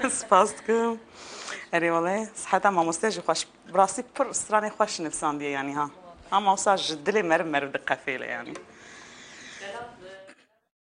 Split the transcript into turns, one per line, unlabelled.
سپاس دکم اری والله صحتا مامۆستا جی خوش براستی پر استرانی خوش نفساندیه یعنی ها هم مامۆستا ji dilê me re dikefêle yani